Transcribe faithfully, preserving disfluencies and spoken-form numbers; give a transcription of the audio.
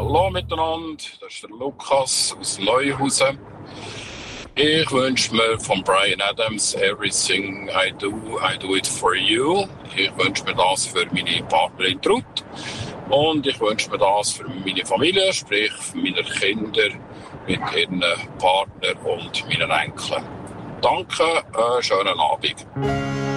Hallo miteinander, das ist der Lukas aus Neuhausen. Ich wünsche mir von Bryan Adams Everything I Do, I Do It For You. Ich wünsche mir das für meine Partnerin Trud. Und ich wünsche mir das für meine Familie, sprich für meine Kinder mit ihren Partnern und meinen Enkeln. Danke, äh, schönen Abend.